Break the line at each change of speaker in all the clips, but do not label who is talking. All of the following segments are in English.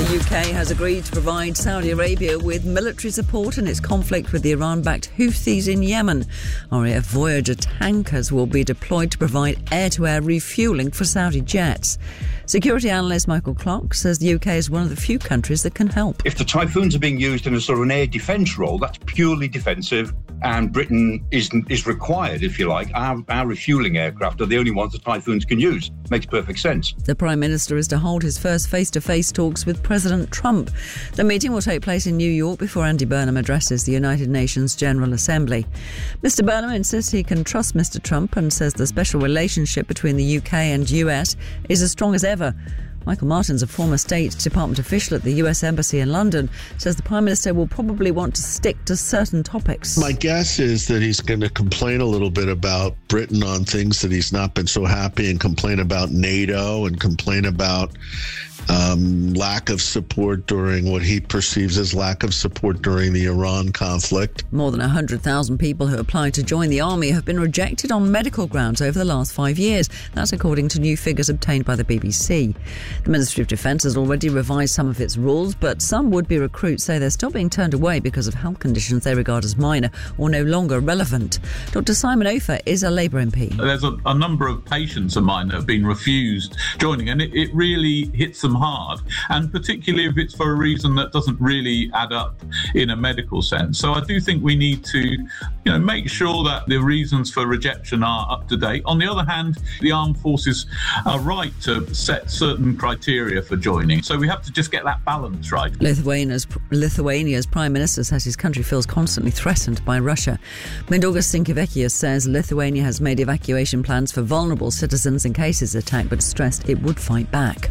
The UK has agreed to provide Saudi Arabia with military support in its conflict with the Iran-backed Houthis in Yemen. RAF Voyager tankers will be deployed to provide air-to-air refuelling for Saudi jets. Security analyst Michael Clark says the UK is one of the few countries that can help.
If the Typhoons are being used in a sort of an air defence role, that's purely defensive, and Britain is required, if you like. Our refuelling aircraft are the only ones the Typhoons can use. Makes perfect sense.
The Prime Minister is to hold his first face-to-face talks with President Trump. The meeting will take place in New York before Andy Burnham addresses the United Nations General Assembly. Mr Burnham insists he can trust Mr Trump and says the special relationship between the UK and US is as strong as ever. Michael Martins, a former State Department official at the US Embassy in London, says the Prime Minister will probably want to stick to certain topics.
My guess is that he's going to complain a little bit about Britain on things that he's not been so happy, and complain about NATO, and complain about lack of support during what he perceives as lack of support during the Iran conflict.
More than 100,000 people who applied to join the army have been rejected on medical grounds over the last 5 years. That's according to new figures obtained by the BBC. The Ministry of Defence has already revised some of its rules, but some would-be recruits say they're still being turned away because of health conditions they regard as minor or no longer relevant. Dr Simon Ofer is a Labour MP.
There's a number of patients of mine that have been refused joining, and it really hits them hard, and particularly if it's for a reason that doesn't really add up in a medical sense. So I do think we need to make sure that the reasons for rejection are up to date. On the other hand, the armed forces are right to set certain criteria for joining, so we have to just get that balance right.
Lithuania's Prime Minister says his country feels constantly threatened by Russia. Mindaugas Sinkevičius says Lithuania has made evacuation plans for vulnerable citizens in case it's attacked, but stressed it would fight back.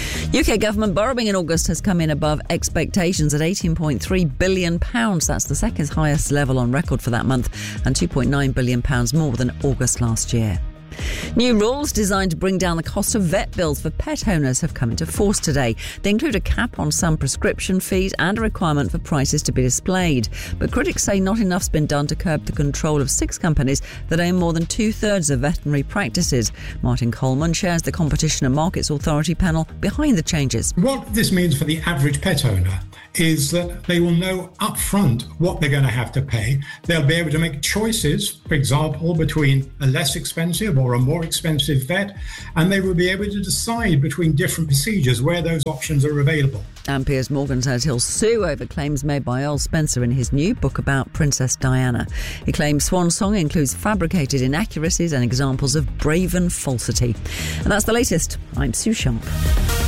UK government borrowing in August has come in above expectations at £18.3 billion. That's the second highest level on record for that month, and £2.9 billion more than August last year. New rules designed to bring down the cost of vet bills for pet owners have come into force today. They include a cap on some prescription fees and a requirement for prices to be displayed. But critics say not enough's been done to curb the control of 6 companies that own more than 2/3 of veterinary practices. Martin Coleman chairs the Competition and Markets Authority panel behind the changes.
What this means for the average pet owner is that they will know up front what they're going to have to pay. They'll be able to make choices, for example, between a less expensive or a more expensive vet, and they will be able to decide between different procedures where those options are available.
And Piers Morgan says he'll sue over claims made by Earl Spencer in his new book about Princess Diana. He claims Swan Song includes fabricated inaccuracies and examples of braven falsity. And that's the latest. I'm Sue Sharp.